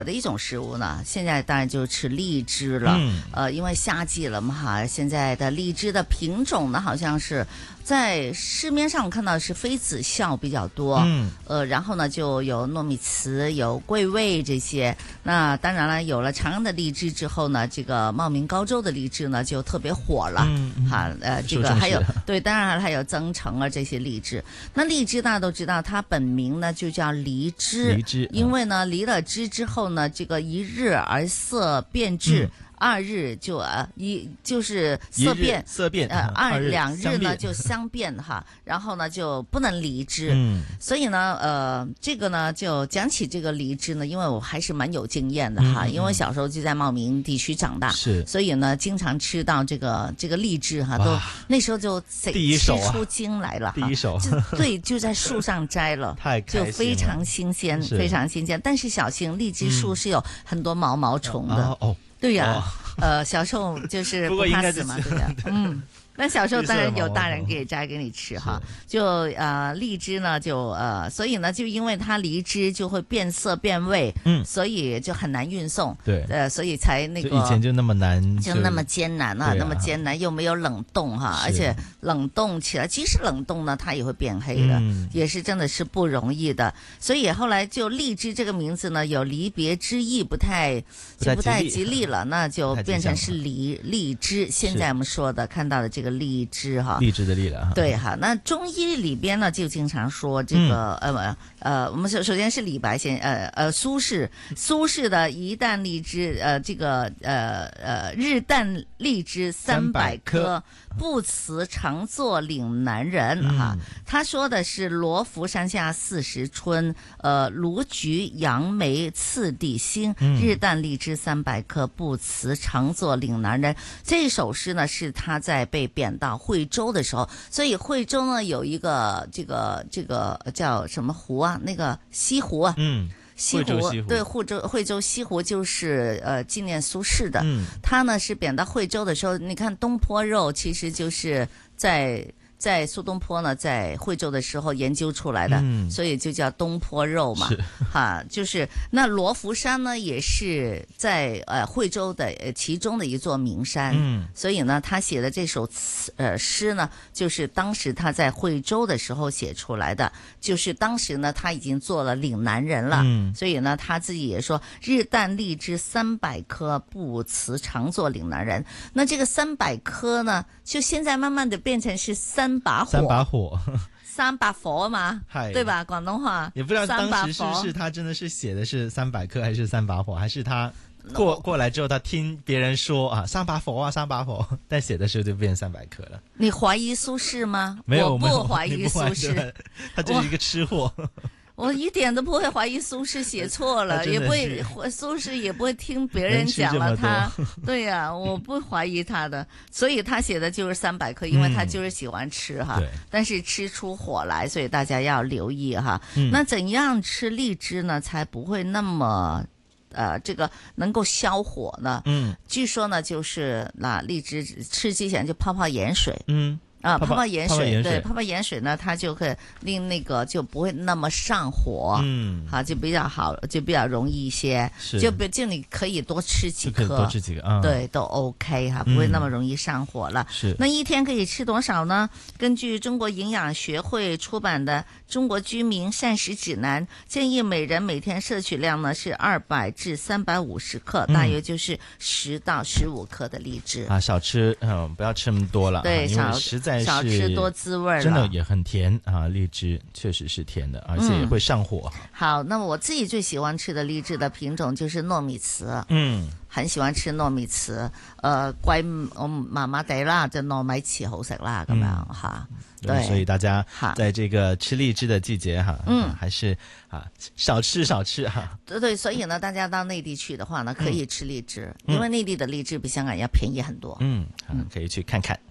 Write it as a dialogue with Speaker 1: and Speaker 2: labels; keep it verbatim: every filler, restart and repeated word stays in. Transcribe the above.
Speaker 1: 的一种食物呢，现在当然就吃荔枝了。嗯、呃，因为夏季了嘛哈，现在的荔枝的品种呢，好像是在市面上看到是妃子笑比较多。嗯，呃，然后呢就有糯米糍、有桂味这些。那当然了，有了长安的荔枝之后呢，这个茂名高州的荔枝呢就特别火了。嗯，哈，呃，这个还有对，当然还有增城啊这些荔枝。那荔枝大家都知道，它本名呢就叫梨枝，
Speaker 2: 梨枝，
Speaker 1: 因为呢离了枝之后呢，这个一日而色变质。嗯二日就呃一就是色变
Speaker 2: 色变
Speaker 1: 呃二
Speaker 2: 日
Speaker 1: 两日呢就相变哈，然后呢就不能离枝。嗯，所以呢呃这个呢就讲起这个离枝呢，因为我还是蛮有经验的哈，嗯、因为小时候就在茂名地区长大，
Speaker 2: 是，
Speaker 1: 所以呢经常吃到这个这个荔枝哈，都那时候就
Speaker 2: 第一手、啊、
Speaker 1: 吃出精来了，
Speaker 2: 第一手
Speaker 1: 就对，就在树上摘了，
Speaker 2: 太开心了，
Speaker 1: 就非常新鲜，非常新鲜。但是小心荔枝树是有很多毛毛虫的。
Speaker 2: 嗯、哦。
Speaker 1: 对呀、啊哦，呃，小时候就是不怕死嘛，对不对？嗯。那小时候当然有大人给摘给你吃哈，就呃荔枝呢就呃，所以呢就因为它梨枝就会变色变味，嗯，所以就很难运送，
Speaker 2: 对，
Speaker 1: 呃，所以才那个
Speaker 2: 以前就那么难，
Speaker 1: 就那么艰难啊，那么艰难又没有冷冻哈，而且冷冻起来，即使冷冻呢，它也会变黑的，嗯、也是真的是不容易的。所以后来就荔枝这个名字呢，有离别之意，不太就不太吉利了，那就变成是梨荔枝。现在我们说的看到的这个荔枝哈，
Speaker 2: 荔枝的荔了。
Speaker 1: 对哈，那中医里边呢就经常说这个、嗯、呃呃，我们首首先是李白先呃呃苏轼苏轼的一担荔枝呃这个呃呃日啖荔枝三百颗，不辞常作岭南人、嗯、哈。他说的是罗浮山下四时春，呃卢橘杨梅次第新，日啖荔枝三百颗，不辞常作岭南人。这首诗呢是他在被贬到惠州的时候，所以惠州呢有一个这个这个叫什么湖啊？那个西湖啊，
Speaker 2: 嗯，
Speaker 1: 西湖，
Speaker 2: 西湖
Speaker 1: 对，惠州惠州西湖就是呃纪念苏轼的。嗯，他呢是贬到惠州的时候，你看东坡肉其实就是在。在苏东坡呢，在惠州的时候研究出来的，嗯、所以就叫东坡肉嘛，哈，就是那罗浮山呢，也是在呃惠州的呃其中的一座名山，嗯，所以呢，他写的这首词呃诗呢，就是当时他在惠州的时候写出来的，就是当时呢他已经做了岭南人了，嗯，所以呢他自己也说日啖荔枝三百颗，不辞常作岭南人。那这个三百颗呢，就现在慢慢的变成是三。三把火，
Speaker 2: 三把火，
Speaker 1: 三把火嘛，对吧？广东话
Speaker 2: 也不知道当时是不是他真的是写的是三百颗，还是三把火，还是他过过来之后他听别人说啊三把火啊三把火，但写的时候就变三百颗了。
Speaker 1: 你怀疑苏轼吗？
Speaker 2: 没有，
Speaker 1: 我不怀疑苏轼，
Speaker 2: 他就是一个吃货。
Speaker 1: 我一点都不会怀疑苏轼写错了，也不会苏轼也不会听别人讲了他，对呀、啊，我不怀疑他的，所以他写的就是三百颗，因为他就是喜欢吃哈，嗯、但是吃出火来，所以大家要留意哈。嗯、那怎样吃荔枝呢，才不会那么？呃，这个能够消火呢？嗯，据说呢，就是那荔枝吃之前就泡泡盐水，嗯。啊，泡泡盐水，对，泡泡盐水呢，它就会令那个就不会那么上火，嗯，好，就比较好，就比较容易一些，就比就你可以多吃几颗，
Speaker 2: 多吃几个，啊、
Speaker 1: 对，都 OK 哈，不会那么容易上火了。
Speaker 2: 是、嗯，
Speaker 1: 那一天可以吃多少呢？根据中国营养学会出版的《中国居民膳食指南》，建议每人每天摄取量呢是二百至三百五十克，大约就是十到十五克的荔枝、
Speaker 2: 嗯、啊，少吃，嗯，不要吃那么多了，
Speaker 1: 对，
Speaker 2: 因为实在。
Speaker 1: 少吃多滋味了，
Speaker 2: 真的也很甜啊！荔枝确实是甜的，而且也会上火。
Speaker 1: 嗯、好，那我自己最喜欢吃的荔枝的品种就是糯米糍，嗯，很喜歡吃糯米糍，誒貴我麻麻地啦，就糯米糍好食啦，咁樣嚇。對，
Speaker 2: 所以大家在這個吃荔枝的季節哈，嗯，還是啊少吃少吃哈。
Speaker 1: 對對，所以呢，大家到內地去的話呢，可以吃荔枝，嗯、因為內地的荔枝比香港要便宜很多。
Speaker 2: 嗯，嗯，可以去看看。